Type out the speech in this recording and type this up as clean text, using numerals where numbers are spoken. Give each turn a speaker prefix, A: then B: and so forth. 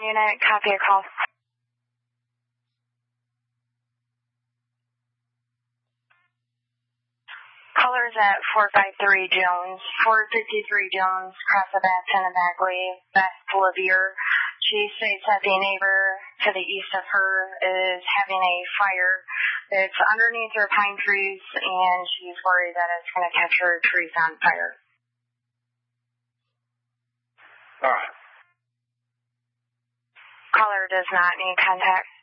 A: unit, copy a call. Colors at 453 Jones. 453 Jones, cross the Batson and Bagley, Beth Lavier. She states that the neighbor to the east of her is having a fire. It's underneath her pine trees, and she's worried that it's going to catch her trees on fire.
B: All right.
A: Caller does not need contact.